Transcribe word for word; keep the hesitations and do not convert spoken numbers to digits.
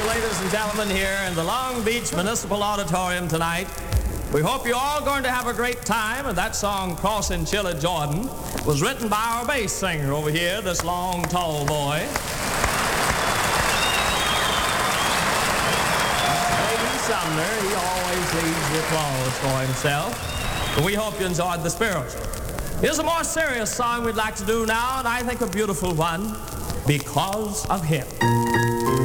ladies and gentlemen, here in the Long Beach Municipal Auditorium tonight. We hope you're all going to have a great time, and that song, Crossing Chilly Jordan, was written by our bass singer over here, this long, tall boy. Davey Sumner, he always leaves the applause for himself. But we hope you enjoyed the spirit. Here's a more serious song we'd like to do now, and I think a beautiful one, Because of Him.